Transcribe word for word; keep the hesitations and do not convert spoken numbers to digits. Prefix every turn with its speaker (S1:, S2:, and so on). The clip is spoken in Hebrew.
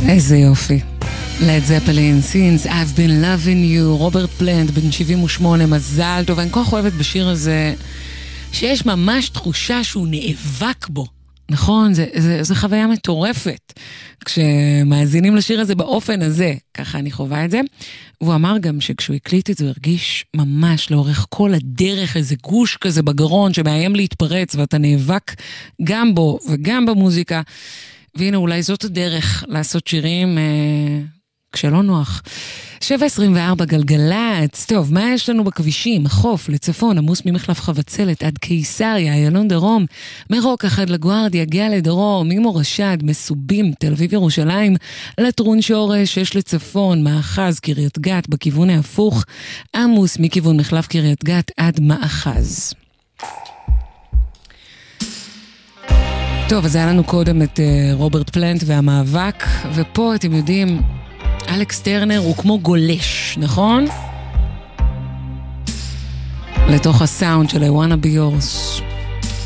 S1: איזה יופי. Led Zeppelin, Since I've been loving you, רוברט פלנט, בן שבעים ושמונה, מזל טוב. אני כל כך אוהבת בשיר הזה, שיש ממש תחושה שהוא נאבק בו. נכון, זה, זה, זה חוויה מטורפת. כשמאזינים לשיר הזה באופן הזה, ככה אני חווה את זה. והוא אמר גם שכשהוא הקליט את זה, הוא הרגיש ממש לאורך כל הדרך איזה גוש כזה בגרון, שמאיים להתפרץ, ואתה נאבק גם בו וגם במוזיקה. והנה, אולי זאת הדרך לעשות שירים אה, כשלא נוח. שבע עשרים וארבע גלגלץ. טוב, מה יש לנו בכבישים? החוף לצפון, עמוס ממחלף חבצלת עד קיסריה, איילון דרום, מרוק עד לגוארדיה, גאה לדרום, מימו רשד, מסובים, תל אביב ירושלים, לטרון שורש, יש לצפון, מאחז, קריית גת, בכיוון ההפוך, עמוס מכיוון מחלף קריית גת עד מאחז. טוב, אז היה לנו קודם את uh, רוברט פלנט והמאבק, ופה אתם יודעים, אלכס טרנר הוא כמו גולש, נכון? לתוך הסאונד של I wanna be yours.